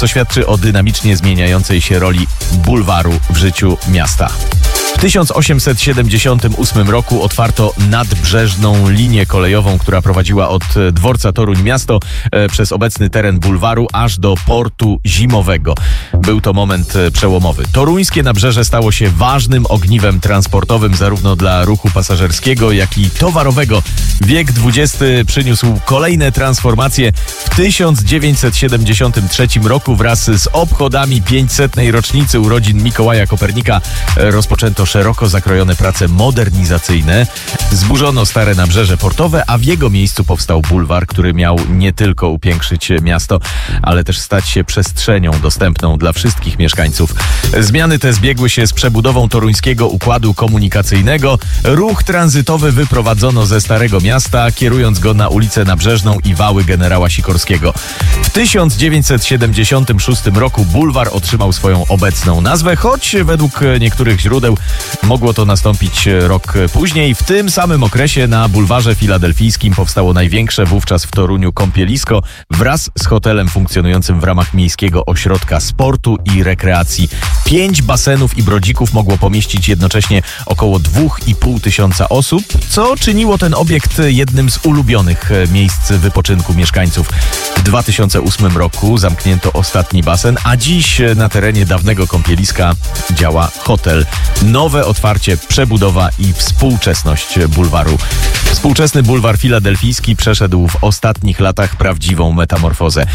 co świadczy o dynamicznie zmieniającej się roli bulwaru w życiu miasta. W 1878 roku otwarto nadbrzeżną linię kolejową, która prowadziła od dworca Toruń Miasto przez obecny teren bulwaru aż do portu zimowego. Był to moment przełomowy. Toruńskie nabrzeże stało się ważnym ogniwem transportowym zarówno dla ruchu pasażerskiego, jak i towarowego. Wiek XX przyniósł kolejne transformacje. W 1973 roku wraz z obchodami 500. rocznicy urodzin Mikołaja Kopernika rozpoczęto szeroko zakrojone prace modernizacyjne. Zburzono stare nabrzeże portowe, a w jego miejscu powstał bulwar, który miał nie tylko upiększyć miasto, ale też stać się przestrzenią dostępną dla wszystkich mieszkańców. Zmiany te zbiegły się z przebudową toruńskiego układu komunikacyjnego. Ruch tranzytowy wyprowadzono ze Starego Miasta, kierując go na ulicę Nabrzeżną i wały Generała Sikorskiego. W 1976 roku bulwar otrzymał swoją obecną nazwę, choć według niektórych źródeł mogło to nastąpić rok później. W tym samym okresie na bulwarze filadelfijskim powstało największe wówczas w Toruniu kąpielisko wraz z hotelem funkcjonującym w ramach miejskiego ośrodka sportu i rekreacji. 5 basenów i brodzików mogło pomieścić jednocześnie około 2,5 tysiąca osób, co czyniło ten obiekt jednym z ulubionych miejsc wypoczynku mieszkańców. W 2008 roku zamknięto ostatni basen, a dziś na terenie dawnego kąpieliska działa hotel. Nowe otwarcie, przebudowa i współczesność bulwaru. Współczesny bulwar filadelfijski przeszedł w ostatnich latach prawdziwą metamorfozę.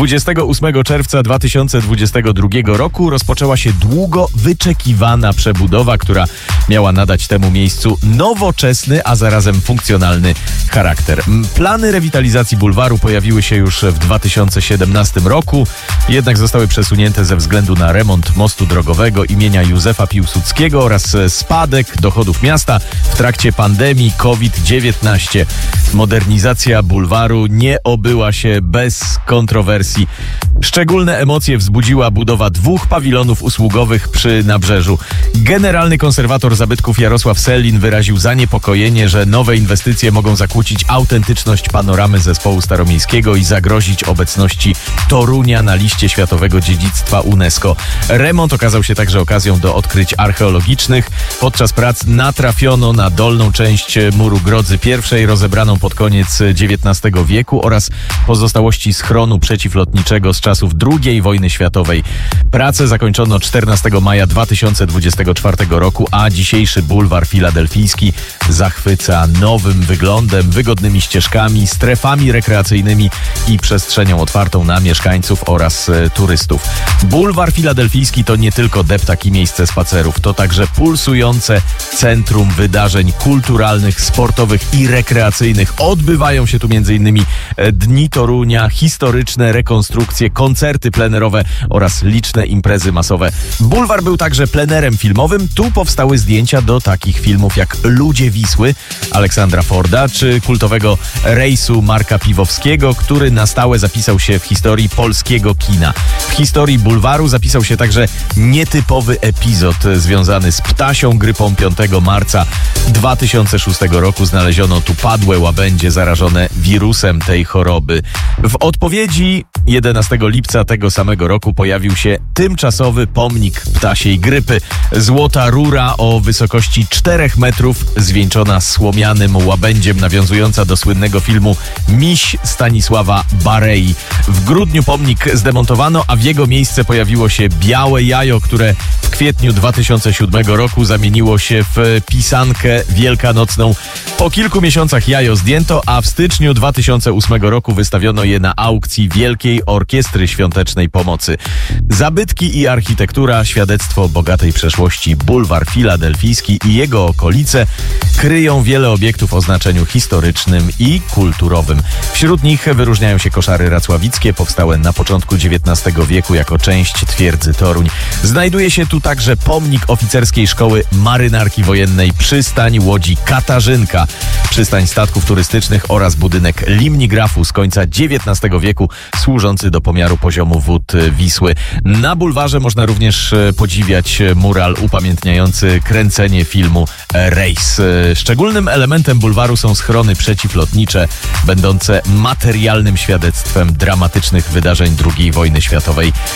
28 czerwca 2022 roku rozpoczęła się długo wyczekiwana przebudowa, która miała nadać temu miejscu nowoczesny, a zarazem funkcjonalny charakter. Plany rewitalizacji bulwaru pojawiły się już w 2017 roku, jednak zostały przesunięte ze względu na remont mostu drogowego imienia Józefa Piłsudskiego oraz spadek dochodów miasta w trakcie pandemii COVID-19. Modernizacja bulwaru nie obyła się bez kontrowersji. Szczególne emocje wzbudziła budowa 2 pawilonów usługowych przy nabrzeżu. Generalny konserwator zabytków Jarosław Sellin wyraził zaniepokojenie, że nowe inwestycje mogą zakłócić autentyczność panoramy zespołu staromiejskiego i zagrozić obecności Torunia na liście Światowego Dziedzictwa UNESCO. Remont okazał się także okazją do odkryć archeologicznych. Podczas prac natrafiono na dolną część muru Grodzy I, rozebraną pod koniec XIX wieku oraz pozostałości schronu przeciwlotniczego z czasów II wojny światowej. Pracę zakończono 14 maja 2024 roku, a dzisiejszy bulwar filadelfijski zachwyca nowym wyglądem, wygodnymi ścieżkami, strefami rekreacyjnymi i przestrzenią otwartą na mieszkańców oraz turystów. Bulwar filadelfijski to nie tylko deptak i miejsce spacerów, to także pulsujące centrum wydarzeń kulturalnych, sportowych i rekreacyjnych. Odbywają się tu m.in. Dni Torunia, historyczne rekonstrukcje, koncerty plenerowe oraz liczne imprezy masowe. Bulwar był także plenerem filmowym. Tu powstały zdjęcia do takich filmów jak Ludzie Wisły Aleksandra Forda czy kultowego Rejsu Marka Piwowskiego, który na stałe zapisał się w historii polskiego kina. W historii bulwaru zapisał się także nietypowy epizod związany z ptasią grypą 5 marca 2006 roku. Znaleziono tu padłe łabędzie zarażone wirusem tej choroby. W odpowiedzi 11 lipca tego samego roku pojawił się tymczasowy pomnik ptasiej grypy. Złota rura o wysokości 4 metrów, zwieńczona słomianym łabędziem, nawiązująca do słynnego filmu Miś Stanisława Barei. W grudniu pomnik zdemontowano, a w jego miejsce pojawiło się białe jajo, które w kwietniu 2007 roku zamieniło się w pisankę wielkanocną. Po kilku miesiącach jajo zdjęto, a w styczniu 2008 roku wystawiono je na aukcji Wielkiej Orkiestry Świątecznej Pomocy. Zabytki i architektura, świadectwo bogatej przeszłości. Bulwar filadelfijski i jego okolice kryją wiele obiektów o znaczeniu historycznym i kulturowym. Wśród nich wyróżniają się koszary racławickie, powstałe na początku XIX wieku jako część twierdzy Toruń. Znajduje się tu także pomnik oficerskiej szkoły marynarki wojennej, przystań łodzi Katarzynka, przystań statków turystycznych oraz budynek limnigrafu z końca XIX wieku, służący do pomiaru poziomu wód Wisły. Na bulwarze można również podziwiać mural upamiętniający kręcenie filmu Rejs. Szczególnym elementem bulwaru są schrony przeciwlotnicze, będące materialnym świadectwem dramatycznych wydarzeń II wojny światowej.